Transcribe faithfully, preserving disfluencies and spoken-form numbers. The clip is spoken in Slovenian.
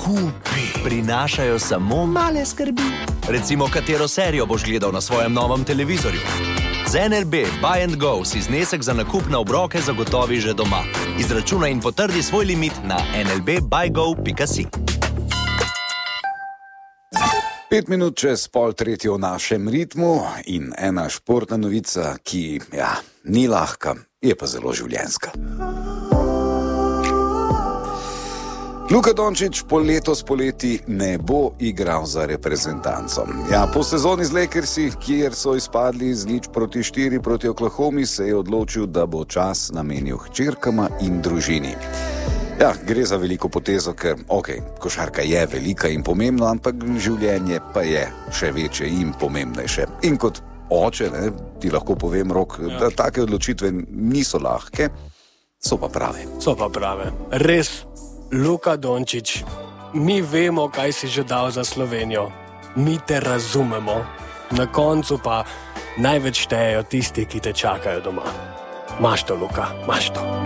Kupi. Prinašajo samo male skrbi. Recimo, katero serijo boš gledal na svojem novem televizorju. Z N L B Buy and Go si znesek za nakup na obroke zagotovi že doma. Izračunaj in potrdi svoj limit na en el be buy go pika si. Pet minut čez pol tretjo v našem ritmu in ena športna novica, ki, ja, ni lahka, je pa zelo življenjska. Luka Dončić po letos poleti ne bo igral za reprezentanco. Ja, po sezoni z Lakersi, kjer so izpadli z nič proti štiri proti Oklahomi, se je odločil, da bo čas namenil hčerkama in družini. Ja, gre za veliko potezo, ker, ok, košarka je velika in pomembna, ampak življenje pa je še večje in pomembnejše. In kot oče, ne, ti lahko povem, Rok, ja. da take odločitve niso lahke, so pa prave. So pa prave. Res, Luka Dončić, mi vemo, kaj si že dal za Slovenijo. Mi te razumemo. Na koncu pa največ štejejo tisti, ki te čakajo doma. Maš to, Luka, maš to.